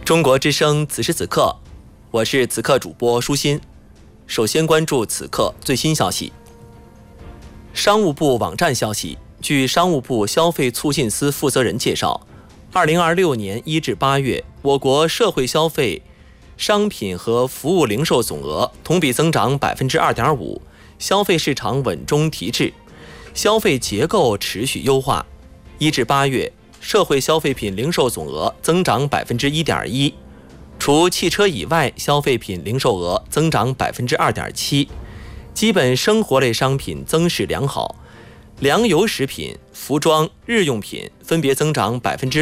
中国之声此时此刻，我是此刻主播舒心。首先关注此刻最新消息。商务部网站消息，据商务部消费促进司负责人介绍，2026年1至8月，我国社会消费商品和服务零售总额同比增长 2.5%， 消费市场稳中提质，消费结构持续优化。1至8月，社会消费品零售总额增长 1.1%， 除汽车以外消费品零售额增长 2.7%， 基本生活类商品增势良好，粮油食品、服装、日用品分别增长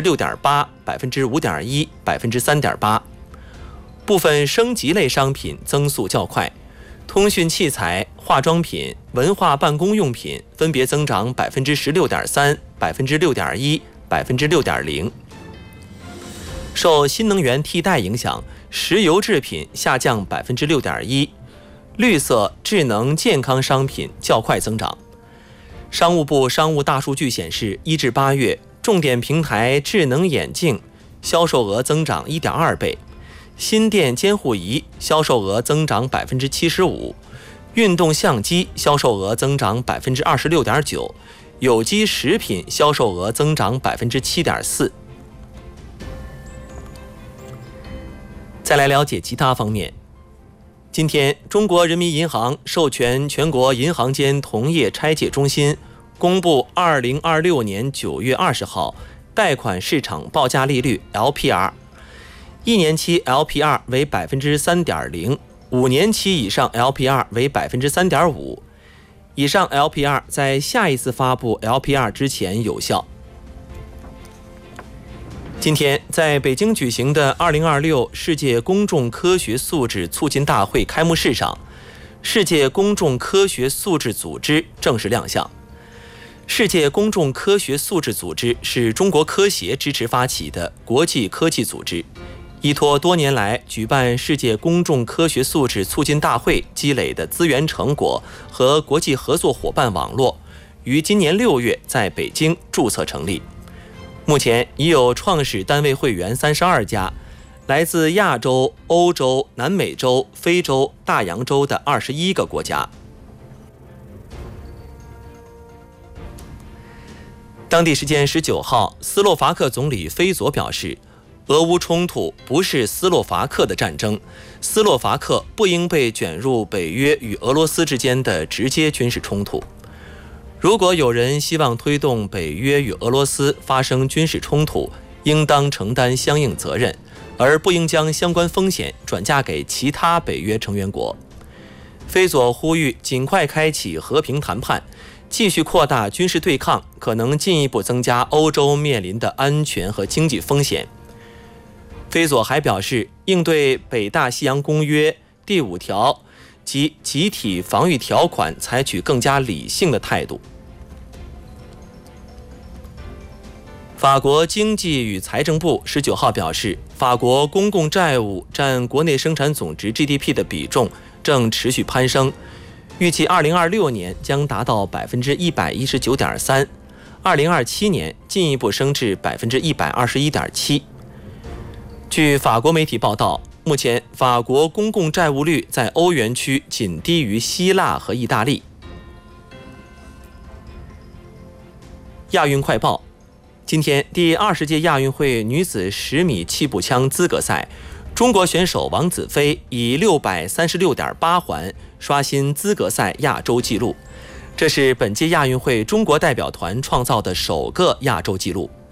6.8%、5.1%、3.8%。部分升级类商品增速较快，通讯器材、化妆品、文化办公用品分别增长 16.3%、6.1%、6.0%。受新能源替代影响，石油制品下降 6.1%， 绿色、智能、健康商品较快增长。商务部商务大数据显示，1至8月，重点平台智能眼镜销售额增长 1.2倍，心电监护仪销售额增长 75%， 运动相机销售额增长 26.9%， 有机食品销售额增长 7.4%。 再来了解其他方面。今天，中国人民银行授权全国银行间同业拆借中心公布2026年9月20号贷款市场报价利率 LPR， 1年期 LPR 为 3.0%， 5年期以上 LPR 为 3.5%， 以上 LPR 在下一次发布 LPR 之前有效。今天在北京举行的2026世界公众科学素质促进大会开幕式上，世界公众科学素质组织正式亮相。世界公众科学素质组织是中国科协支持发起的国际科技组织，依托多年来举办世界公众科学素质促进大会积累的资源成果和国际合作伙伴网络，于今年6月在北京注册成立。目前已有创始单位会员32家，来自亚洲、欧洲、南美洲、非洲、大洋洲的21个国家。当地时间19号，斯洛伐克总理菲佐表示，俄乌冲突不是斯洛伐克的战争，斯洛伐克不应被卷入北约与俄罗斯之间的直接军事冲突。如果有人希望推动北约与俄罗斯发生军事冲突，应当承担相应责任，而不应将相关风险转嫁给其他北约成员国。菲佐呼吁尽快开启和平谈判，继续扩大军事对抗可能进一步增加欧洲面临的安全和经济风险。菲佐还表示，应对北大西洋公约第5条及集体防御条款采取更加理性的态度。法国经济与财政部19号表示，法国公共债务占国内生产总值 GDP 的比重正持续攀升，预计2026年将达到 119.3%， 2027年进一步升至 121.7%。 据法国媒体报道，目前法国公共债务率在欧元区仅低于希腊和意大利。亚运快报。今天第20届亚运会女子10米气步枪资格赛，中国选手王子飞以 636.8 环刷新资格赛亚洲纪录，这是本届亚运会中国代表团创造的首个亚洲纪录。